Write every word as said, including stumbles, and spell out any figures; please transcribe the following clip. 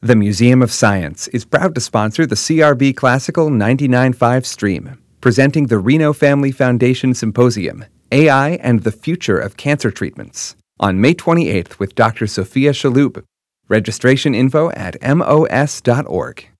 The Museum of Science is proud to sponsor the C R B Classical ninety-nine point five stream, presenting the Reno Family Foundation Symposium, A I and the Future of Cancer Treatments, on May twenty-eighth with Doctor Sophia Shaloub. Registration info at M O S dot org.